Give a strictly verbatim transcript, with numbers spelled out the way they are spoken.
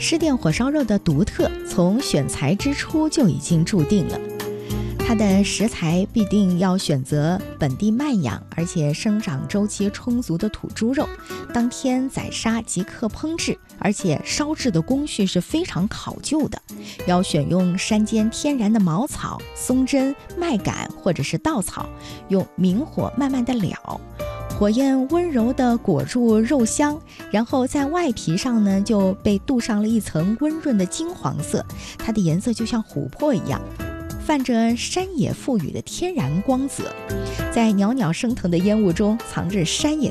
吃店火烧肉的独特从选材之初就已经注定了。它的食材必定要选择本地慢养而且生长周期充足的土猪肉，当天宰杀即刻烹制，而且烧制的工序是非常考究的，要选用山间天然的茅草、松针、麦秆或者是稻草，用明火慢慢的燎，火焰温柔地裹住肉香，然后在外皮上呢就被镀上了一层温润的金黄色，它的颜色就像琥珀一样，泛着山野赋予的天然光泽，在袅袅升腾的烟雾中藏着山野